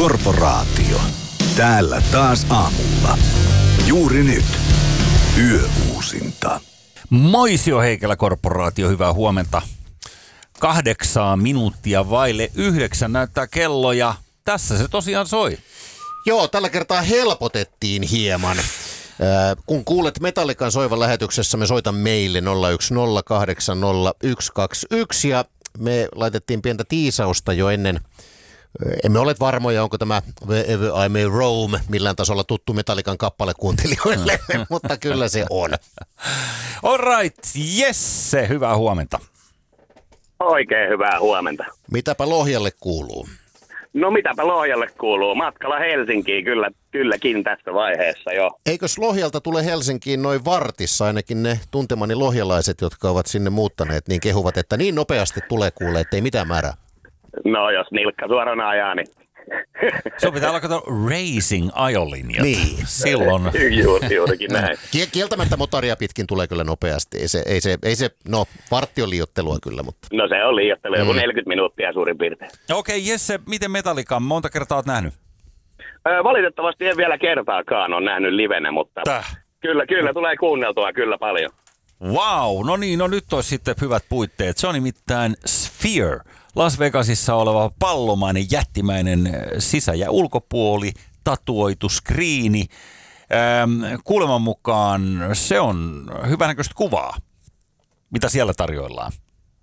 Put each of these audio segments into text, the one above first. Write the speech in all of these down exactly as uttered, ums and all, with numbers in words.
Korporaatio. Täällä taas aamulla. Juuri nyt. Yöuusinta. Moisio Heikelä Korporaatio, hyvää huomenta. Kahdeksaa minuuttia vaille yhdeksän näyttää kello ja tässä se tosiaan soi. Joo, tällä kertaa helpotettiin hieman. Äh, kun kuulet Metallican soivan lähetyksessä, me soitan meille nolla yksi nolla kahdeksan nolla yksi kaksi yksi ja me laitettiin pientä tiisausta jo ennen. Emme ole varmoja, onko tämä Wherever I May Roam millään tasolla tuttu Metallican kappale kuuntelijoille, mutta kyllä se on. All right, Jesse, hyvää huomenta. Oikein hyvää huomenta. Mitäpä Lohjalle kuuluu? No mitäpä Lohjalle kuuluu? Matkalla Helsinkiin kyllä, kylläkin tässä vaiheessa jo. Eikös Lohjalta tule Helsinkiin noin vartissa, ainakin ne tuntemani lohjalaiset, jotka ovat sinne muuttaneet, niin kehuvat, että niin nopeasti tulee kuulee, ettei mitään määrää. No jos nilkka suorana ajaa, niin... Se pitää olla kato racing ajolinjat. Niin. Silloin. Juuri, juurikin näin. Kieltämättä motoria pitkin tulee kyllä nopeasti. Ei se, ei se, ei se no vartti on liioittelua kyllä, mutta... No se on liioittelua, joku mm. neljäkymmentä minuuttia suurin piirtein. Okei, okay, Jesse, miten Metallican? Monta kertaa olet nähnyt? Öö, valitettavasti en vielä kertaakaan ole nähnyt livenä, mutta Täh. kyllä, kyllä tulee kuunneltua kyllä paljon. Wow, no niin, no nyt olisi sitten hyvät puitteet. Se on nimittäin Sphere. Las Vegasissa oleva pallomainen, jättimäinen sisä- ja ulkopuoli, tatuoitu skriini. Ähm, kuuleman mukaan se on hyvänäköistä kuvaa, mitä siellä tarjoillaan.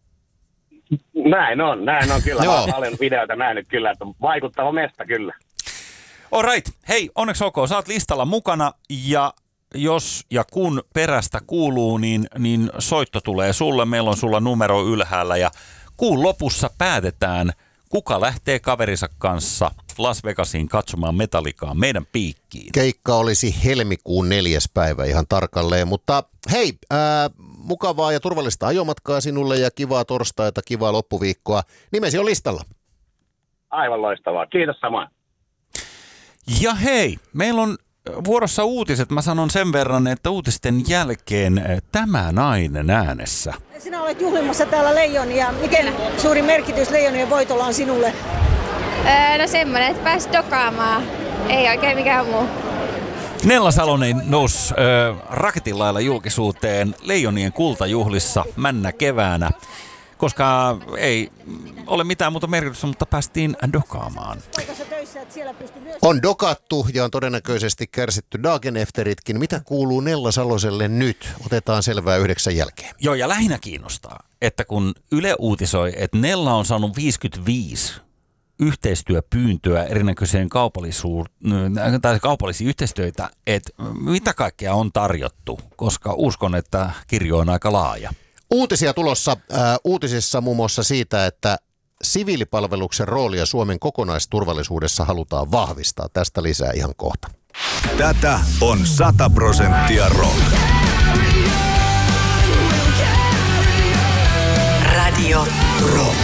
Näin on, näin on kyllä. Olen paljon videoita nähnyt kyllä, että vaikuttava mesta kyllä. All right. Hei, onneksi olkoon, sä oot listalla mukana ja jos ja kun perästä kuuluu, niin, niin soitto tulee sulle. Meillä on sulla numero ylhäällä ja kuun lopussa päätetään, kuka lähtee kaverinsa kanssa Las Vegasiin katsomaan Metallicaa meidän piikkiin. Keikka olisi helmikuun neljäs päivä ihan tarkalleen, mutta hei, ää, mukavaa ja turvallista ajomatkaa sinulle ja kivaa torstaita, kivaa loppuviikkoa. Nimesi on listalla. Aivan loistavaa, kiitos samoin. Ja hei, meillä on vuorossa uutiset. Mä sanon sen verran, että uutisten jälkeen tämä nainen äänessä. Sinä olet juhlimassa täällä Leijonia. Mikä suuri merkitys Leijonien voitolla on sinulle? Öö, no semmoinen, että pääsi dokaamaan. Ei oikein mikään muu. Nella Salonen nousi ö, raketin lailla julkisuuteen Leijonien kultajuhlissa männä keväänä, koska ei ole mitään muuta merkitystä, mutta päästiin dokaamaan. On dokattu ja on todennäköisesti kärsitty dagenefteritkin. Mitä kuuluu Nella Saloselle nyt? Otetaan selvää yhdeksän jälkeen. Joo, ja lähinnä kiinnostaa, että kun Yle uutisoi, että Nella on saanut viisikymmentäviisi yhteistyöpyyntöä erinäköiseen kaupallisuur- tai kaupallisia yhteistyötä, että mitä kaikkea on tarjottu, koska uskon, että kirjo on aika laaja. Uutisia tulossa. Äh, uutisissa muun muassa siitä, että siviilipalveluksen roolia Suomen kokonaisturvallisuudessa halutaan vahvistaa. Tästä lisää ihan kohta. Tätä on sata prosenttia rock. Radio Rock.